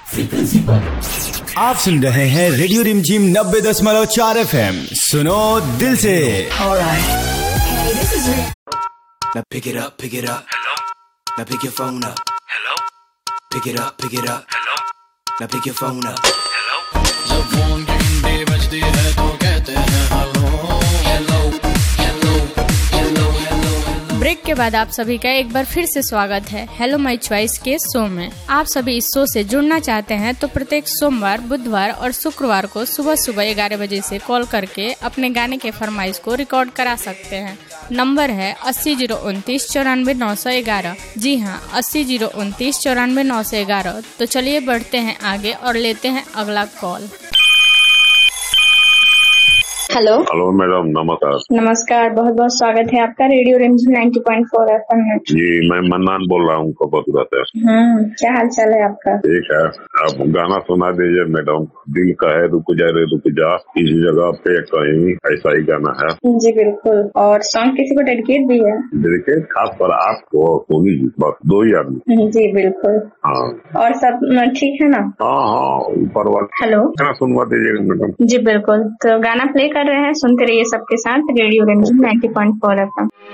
आप सुन रहे हैं रेडियो रिमझिम 90.4 FM। सुनो दिल से। Now pick it up. Hello. Now pick your phone up. Hello. Pick it up. Hello. Now pick your phone up. Hello. जब फोन की घंटी बजती है तो कहते हैं hello hello hello hello hello. Break के बाद आप सभी का एक बार फिर से स्वागत है हेलो माय चॉइस के शो में। आप सभी इस शो से जुड़ना चाहते हैं तो प्रत्येक सोमवार, बुधवार और शुक्रवार को सुबह 11 बजे से कॉल करके अपने गाने के फरमाइश को रिकॉर्ड करा सकते हैं। नंबर है 80 029 94 911। जी हाँ, 80 029 94 911। तो चलिए बढ़ते हैं आगे और लेते हैं अगला कॉल। हेलो मैडम, नमस्कार। नमस्कार, बहुत बहुत स्वागत है आपका रेडियो रिमझिम 90.4 FM में। जी, मैं मन्नान बोल रहा हूँ कबूतर से। क्या हाल चाल है आपका? ठीक है, आप गाना सुना दीजिए मैडम। दिल का है रुक जा, इस जगह पे कहीं, ऐसा ही गाना है। जी बिल्कुल। और सॉन्ग किसी को डेडिकेट भी है? डेडिकेट खास पर आपको, सोनी जी, बस 2 ही आदमी। जी बिल्कुल। हाँ, और सब ठीक है ना? हाँ, ऊपर वाला हेलो, गाना सुनवा दीजिएगा मैडम। जी बिल्कुल। तो गाना प्ले कर रहे हैं, सुनते रहिए सबके साथ रेडियो रिमझिम 90.4 FM।